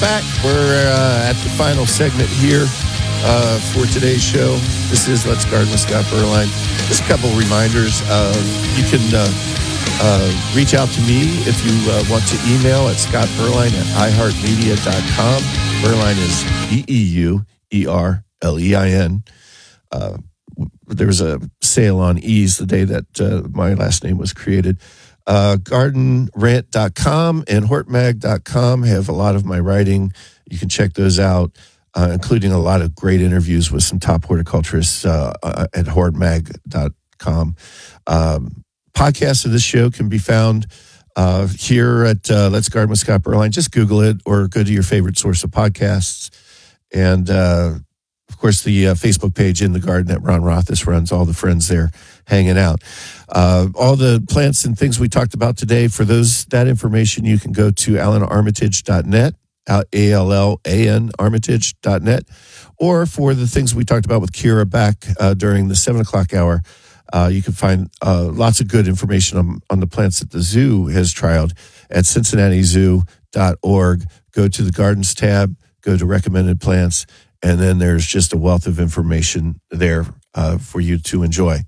back. We're at the final segment here for today's show. This is Let's Garden with Scott Berline. Just a couple reminders. You can reach out to me if you want to email at scottberline@iheartmedia.com. Berline is Beuerlein. There was a sale on Ease the day that my last name was created. Gardenrant.com and hortmag.com have a lot of my writing. You can check those out, including a lot of great interviews with some top horticulturists at hortmag.com. Podcasts of this show can be found here at Let's Garden with Scott Berline. Just Google it or go to your favorite source of podcasts. And, of course, the Facebook page In the Garden that Ron Rothis runs, all the friends there hanging out. All the plants and things we talked about today, for that information, you can go to AlanArmitage.net, ALLAN Armitage.net, or for the things we talked about with Kira back during the 7 o'clock hour, you can find lots of good information on the plants that the zoo has trialed at CincinnatiZoo.org. Go to the Gardens tab, go to Recommended Plants, and then there's just a wealth of information there for you to enjoy.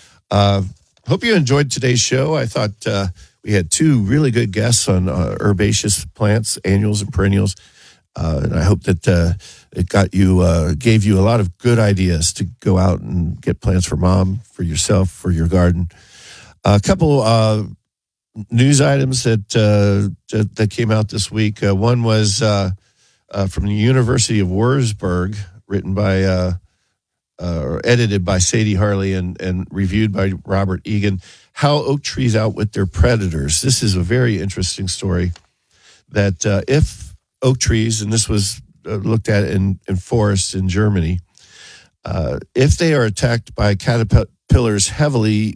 Hope you enjoyed today's show. I thought we had two really good guests on herbaceous plants, annuals and perennials. And I hope that it gave you a lot of good ideas to go out and get plants for mom, for yourself, for your garden. A couple news items that came out this week. One was from the University of Wurzburg, written by or edited by Sadie Harley and reviewed by Robert Egan. How oak trees outwit their predators. This is a very interesting story. That if oak trees, and this was looked at in forests in Germany, if they are attacked by caterpillars heavily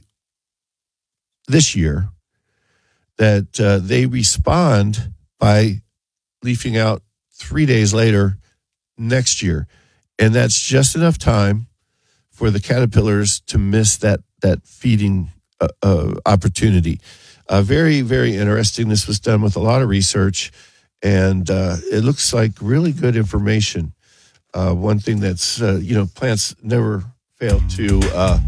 this year, that they respond by leafing out 3 days later next year. And that's just enough time for the caterpillars to miss that feeding opportunity. Very, very interesting. This was done with a lot of research, and it looks like really good information. One thing that's, plants never fail to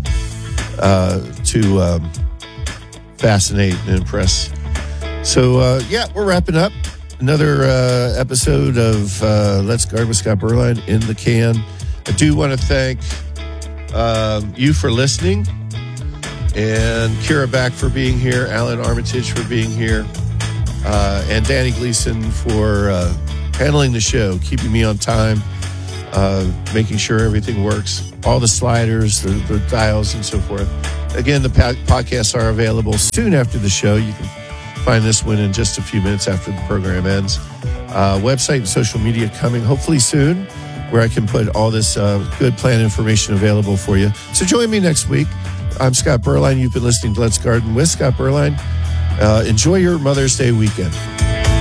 fascinate and impress. So, we're wrapping up. Another episode of Let's Garden with Scott Berline in the can. I do want to thank you for listening, and Kira Back for being here, Alan Armitage for being here, and Danny Gleason for handling the show, keeping me on time, making sure everything works, all the sliders, the dials, and so forth. Again, the podcasts are available soon after the show. You can find this one in just a few minutes after the program ends. Website and social media coming hopefully soon, where I can put all this good plant information available for you. So join me next week. I'm Scott Berline. You've been listening to Let's Garden with Scott Berline. Enjoy your Mother's Day weekend.